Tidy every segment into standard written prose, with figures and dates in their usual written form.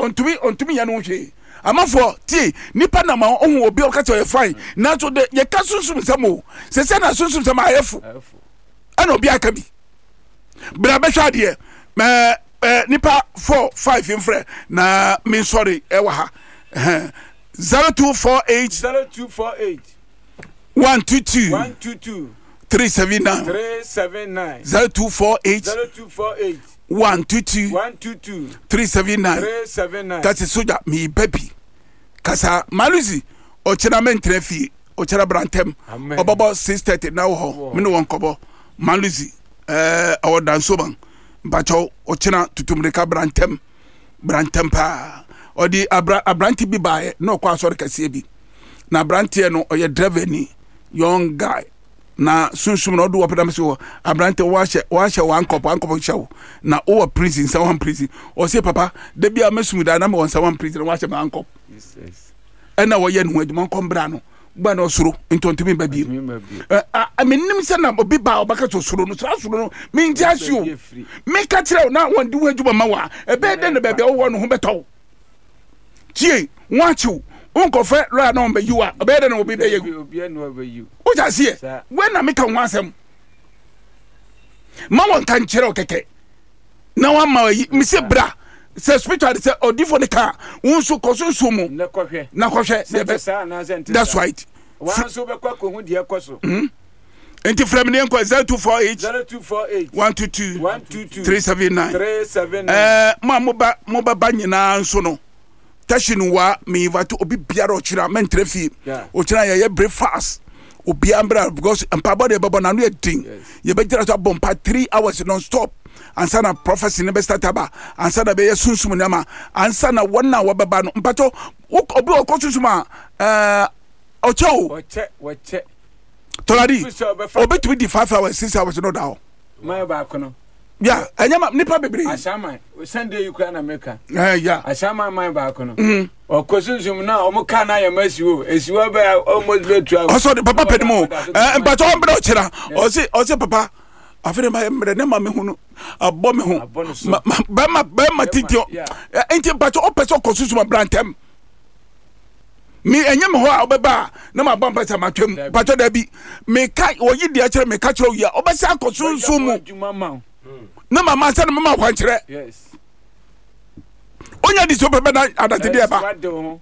ontumi ya no hwe amafo tie nipa na ma ohun obi o ka che fine na so de ye ka sunsum samo se na sunsum sama ayefu ana obi aka bi bra be hwa de nipa 4 5 infre na me sorry ewa ha 0248 122 379 0248 122 379 that's soja me baby kasa maluzi o chena mentre fi o chena brantem obabo 6:30 na ho me no won kobo maluzi o danso ban bacho o chena tutumreka brantem pa odi abranti bi bae no kwa sori kase bi na abranti no o ye driver ni young guy na sunsum na odu opedam se wo abrante wa hye wankop hyew na o prison sa one prison o se papa de bia mesum da na me won sa one prison wa hye wankop yes ena wo ye no adwuma kombra no gba na osuro ntontumi ba bi amenim se na obi ba obaka to osuro no no me ntia hye o me ka kire na won di wo adwuma ma wa ebe de na ba bia wo no ho beto tie wachiu unko fe ra na ombe you are obede na obi be yegu obi na obe you o ja sie when na me kan wansem ma won kan kire okeke na wa ma mi se bra se spiritual se odifo ne ka unso kosunso mu na kohwe that's right wanso be kwa ko hu de ekoso enti frame ne enko 0248 122 379 ma mo ba nyina nso no tashin wa me invite obi biara o chira mentrefi o chira ye breakfast obi ambra because empaba de baba na no e din ye be jira to bompa 3 hours non stop ansa na prophecy ne be start aba ansa na be ye sunsum ne ma ansa na wona wa baba no mpato obi o ko sunsum oche toladi obi to be 5 hours 6 hours no da ho my ba kono yeah anyama nipa bebre asama Sunday you can America yeah asama my ba kono o kosunzum na o mo kana ya masiwo esiwo be almost be 12 also the papa pedimo but on bro chira o se papa afere ma mre ne ma me hunu abo me hu ba ma titio enti but o person kosunzum brantem mi enyem ho a obeba na ma bampa sa matwem but da bi me kai o yidi a kire me ka kire o ya obesa kosunzum na mama say na mama kwankire yes onya di so bebe na adate de ba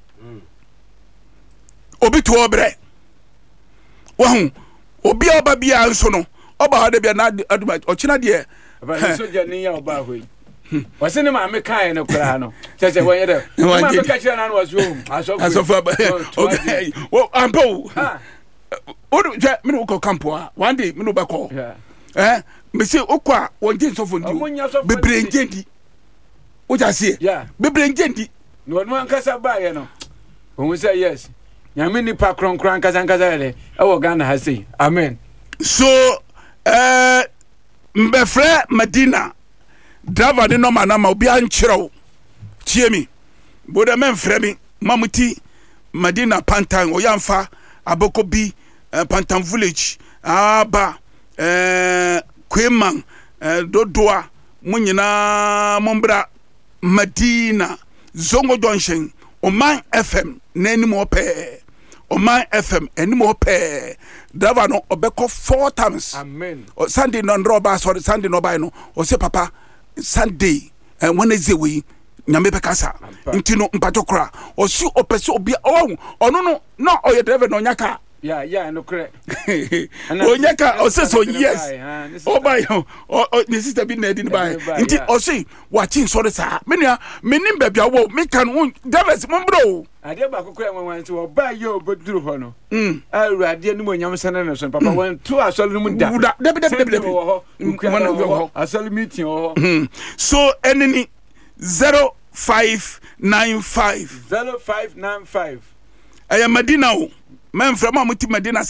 obi to obre wa hu obi oba bia nso no oba ha de bia na aduma ochina de ba so je ni ya oba hoyi wase ne ma me kai na kura no cheche won yede ma me ka kire na no waso asofu okay wo ampo odu je me no ko campo one day me no ba ko me say okwa wonje nsofo ndi bebre njendi o ja sie bebre njendi no no ankasa ba ye no won say yes nyame ni pa kronkran kasa ele e wo Ghana ha say amen so mbefre Medina driver de no manama obi ankyerɛw tie mi boda menfrɛ mi mamuti Medina Pantan o yamfa aboko bi Pantan village aba Kweman dodoa munyina mombra Medina Zongo Junction Oman FM nenimo pe Oman FM enimo pe driver no obeko 4 times amen Sunday no roba sorry Sunday no buy no o say papa Sunday Wednesday we nyame be kasa ntino mpatokra o si opese obi ono no oye driver no nyaka yeah no correct onyaka o say so yes o buy o the sister be na din buy nti o say watching sorry sa menia menim ba bia wo me kan drivers mombro ade ba kokora wan nti o buy yo boduru ho no awurade ni mo nyam sene no so papa wan to asolu mu da asolu meeting ho so enemy 0595 0595 aya Medina o men from Medina